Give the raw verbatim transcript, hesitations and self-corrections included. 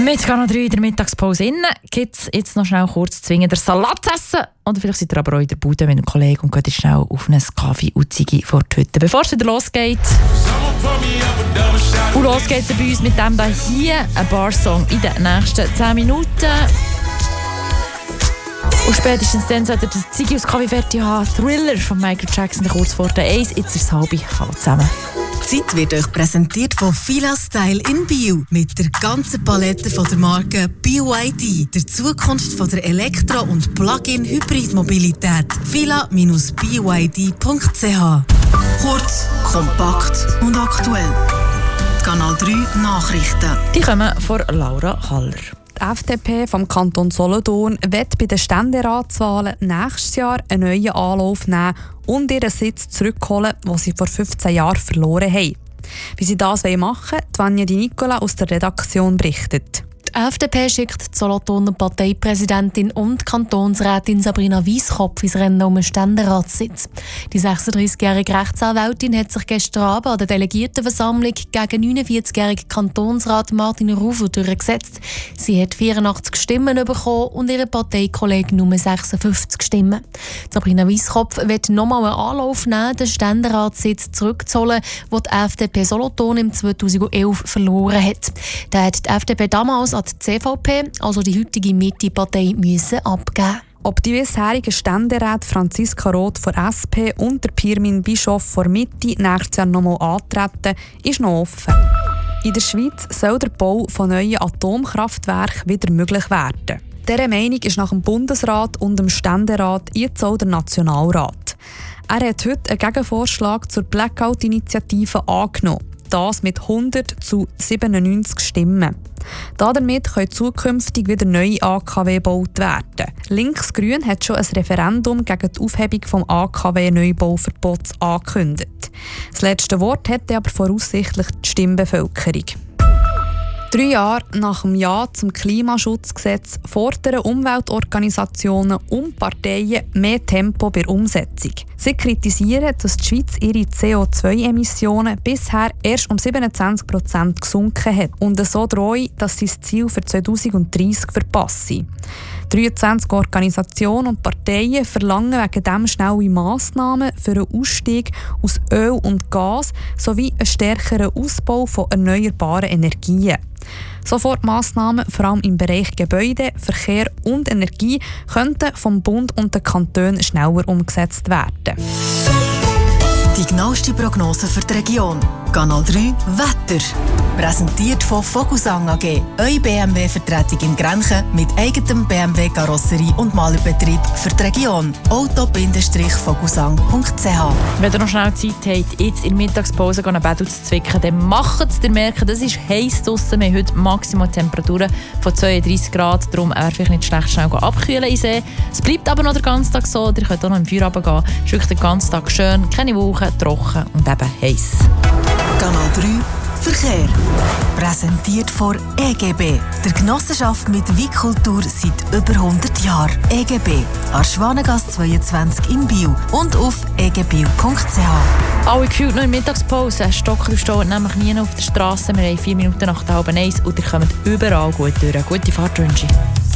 Mit Kanal drei in der Mittagspause innen gibt es jetzt noch schnell kurz zwingend Salat zu essen. Oder vielleicht seid ihr aber auch in der Bude mit einem Kollegen und geht schnell auf einen Kaffee und Ziggy vor die Hütte, bevor es wieder losgeht. Und los geht's bei uns mit dem da hier, ein Bar-Song in den nächsten zehn Minuten. Und spätestens dann sollte ihr das Ziggy aus Kaffee fertig haben. Thriller von Michael Jackson, kurz vor der eins. Jetzt ist es halb. Hallo zusammen. Die Zeit wird euch präsentiert von Fila Style in Bio. Mit der ganzen Palette von der Marke B Y D. Der Zukunft von der Elektro- und Plug-in-Hybrid-Mobilität. fila dash b y d punkt c h. Kurz, kompakt und aktuell. Kanal drei Nachrichten. Die kommen von Laura Haller. Die F D P vom Kanton Solothurn wird bei den Ständeratswahlen nächstes Jahr einen neuen Anlauf nehmen und ihren Sitz zurückholen, den sie vor fünfzehn Jahren verloren haben. Wie sie das machen wollen, Vanja Di Nicola aus der Redaktion berichtet. Die F D P schickt die Solothurner Parteipräsidentin und Kantonsrätin Sabrina Weisskopf ins Rennen um einen Ständeratssitz. Die sechsunddreißigjährige Rechtsanwältin hat sich gestern Abend an der Delegiertenversammlung gegen neunundvierzigjährigen Kantonsrat Martin Rufer durchgesetzt. Sie hat vierundachtzig Stimmen bekommen und ihre Parteikollegen nur sechsundfünfzig Stimmen. Sabrina Weisskopf wird nochmal einen Anlauf nehmen, den Ständeratssitz zurückzuholen, den die F D P Solothurn im zweitausendelf verloren hat. Da hat die F D P damals an die C V P, also die heutige Mitte-Partei, müssen abgeben. Ob die bisherigen Ständeräte Franziska Roth von S P und der Pirmin Bischof von Mitte nächstes Jahr noch mal antreten, ist noch offen. In der Schweiz soll der Bau von neuen Atomkraftwerken wieder möglich werden. Diese Meinung ist nach dem Bundesrat und dem Ständerat jetzt auch der Nationalrat. Er hat heute einen Gegenvorschlag zur Blackout-Initiative angenommen. Das mit hundert zu siebenundneunzig Stimmen. Damit können zukünftig wieder neue A K W gebaut werden. Linksgrün hat schon ein Referendum gegen die Aufhebung des A K W-Neubauverbots angekündigt. Das letzte Wort hat aber voraussichtlich die Stimmbevölkerung. Drei Jahre nach dem Ja zum Klimaschutzgesetz fordern Umweltorganisationen und Parteien mehr Tempo bei der Umsetzung. Sie kritisieren, dass die Schweiz ihre C O zwei Emissionen bisher erst um siebenundzwanzig Prozent gesunken hat und so drohe, dass sie das Ziel für zweitausenddreissig verpassen. dreiundzwanzig Organisationen und Parteien verlangen wegen dem schnelle Massnahmen für einen Ausstieg aus Öl und Gas sowie einen stärkeren Ausbau von erneuerbaren Energien. Sofortmassnahmen, vor allem im Bereich Gebäude, Verkehr und Energie, könnten vom Bund und den Kantonen schneller umgesetzt werden. Die genaueste Prognose für die Region. Kanal drei Wetter. Präsentiert von Vogelsang A G. Eure B M W-Vertretung in Grenchen mit eigenem B M W-Karosserie und Malerbetrieb für die Region. auto Bindestrich vogelsang punkt c h. Wenn ihr noch schnell Zeit habt, jetzt in der Mittagspause ein Bett zu zwicken, dann macht es. Ihr merkt, es ist heiß draussen. Wir haben heute maximal Temperaturen von zweiunddreissig Grad. Darum wäre vielleicht nicht schlecht, schnell abkühlen in See. Es bleibt aber noch den ganzen Tag so. Ihr könnt auch noch im Feierabend gehen. Es ist wirklich den ganzen Tag schön, keine Wolken, trocken und eben heiß. Kanal drei Verkehr. Präsentiert von E G B. Der Genossenschaft mit Weitkultur seit über hundert Jahren. E G B. An Schwanengasse zweiundzwanzig in Biel und auf e g bio punkt c h. Alle gefühlt noch in der Mittagspause. Stocker stehen nämlich nie auf der Straße. Wir haben vier Minuten nach der halben eins und ihr kommt überall gut durch. Gute Fahrt wünsche ich.